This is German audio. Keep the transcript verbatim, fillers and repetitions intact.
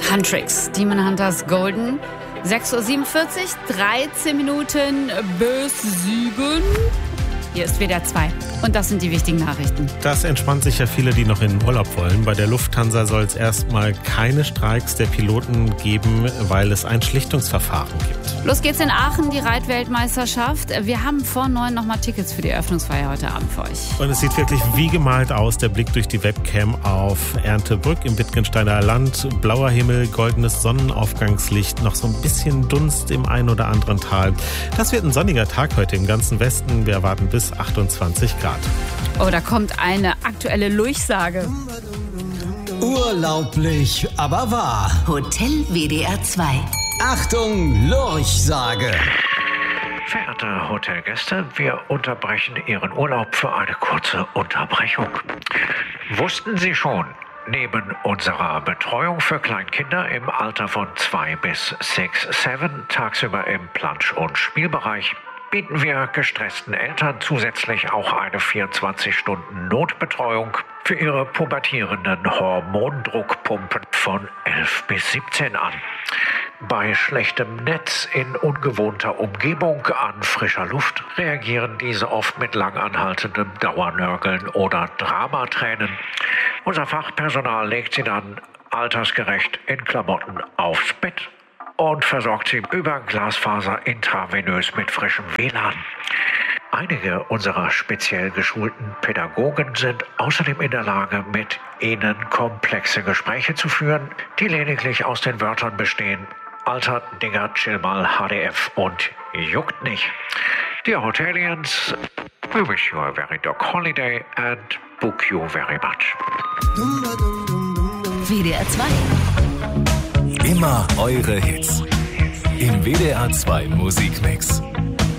Huntrix, Demon Hunters Golden. sechs Uhr siebenundvierzig, dreizehn Minuten bis sieben. Hier ist W D R zwei und das sind die wichtigen Nachrichten. Das entspannt sich ja viele, die noch in den Urlaub wollen. Bei der Lufthansa soll es erstmal keine Streiks der Piloten geben, weil es ein Schlichtungsverfahren gibt. Los geht's in Aachen, die Reitweltmeisterschaft. Wir haben vor neun nochmal Tickets für die Eröffnungsfeier heute Abend für euch. Und es sieht wirklich wie gemalt aus, der Blick durch die Webcam auf Erntebrück im Wittgensteiner Land. Blauer Himmel, goldenes Sonnenaufgangslicht, noch so ein bisschen Dunst im ein oder anderen Tal. Das wird ein sonniger Tag heute im ganzen Westen. Wir erwarten bis achtundzwanzig Grad. Oh, da kommt eine aktuelle Lurchsage. Urlaublich, aber wahr. Hotel W D R zwei. Achtung, Lurchsage. Verehrte Hotelgäste, wir unterbrechen Ihren Urlaub für eine kurze Unterbrechung. Wussten Sie schon, neben unserer Betreuung für Kleinkinder im Alter von zwei bis sechs, sieben tagsüber im Plansch- und Spielbereich bieten wir gestressten Eltern zusätzlich auch eine vierundzwanzig Stunden Notbetreuung für ihre pubertierenden Hormondruckpumpen von elf bis siebzehn an. Bei schlechtem Netz in ungewohnter Umgebung an frischer Luft reagieren diese oft mit langanhaltendem Dauernörgeln oder Dramatränen. Unser Fachpersonal legt sie dann altersgerecht in Klamotten aufs Bett und versorgt sie über Glasfaser intravenös mit frischem W L A N. Einige unserer speziell geschulten Pädagogen sind außerdem in der Lage, mit ihnen komplexe Gespräche zu führen, die lediglich aus den Wörtern bestehen: Alter, Digga, chill mal, H D F und juckt nicht. Dear Hotelians, we wish you a very dog holiday and book you very much. W D R zwei. Immer eure Hits. Im W D R zwei Musikmix.